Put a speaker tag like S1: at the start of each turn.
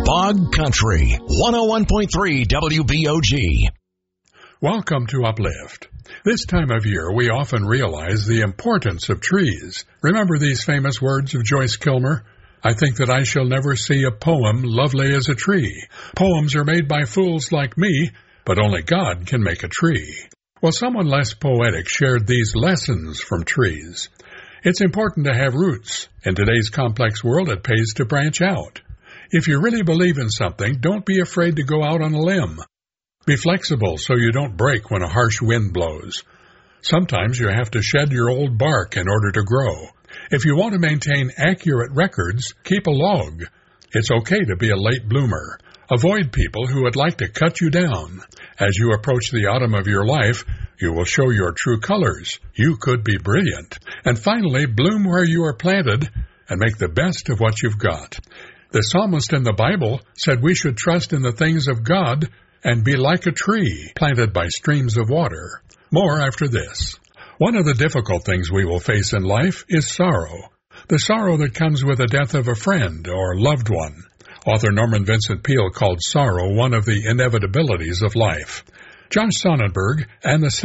S1: Bog Country, 101.3 WBOG.
S2: Welcome to Uplift. This time of year, we often realize the importance of trees. Remember these famous words of Joyce Kilmer? I think that I shall never see a poem lovely as a tree. Poems are made by fools like me, but only God can make a tree. Well, someone less poetic shared these lessons from trees. It's important to have roots. In today's complex world, it pays to branch out. If you really believe in something, don't be afraid to go out on a limb. Be flexible so you don't break when a harsh wind blows. Sometimes you have to shed your old bark in order to grow. If you want to maintain accurate records, keep a log. It's okay to be a late bloomer. Avoid people who would like to cut you down. As you approach the autumn of your life, you will show your true colors. You could be brilliant. And finally, bloom where you are planted and make the best of what you've got. The psalmist in the Bible said we should trust in the things of God and be like a tree planted by streams of water. More after this. One of the difficult things we will face in life is sorrow. The sorrow that comes with the death of a friend or loved one. Author Norman Vincent Peale called sorrow one of the inevitabilities of life. Josh Sonnenberg and the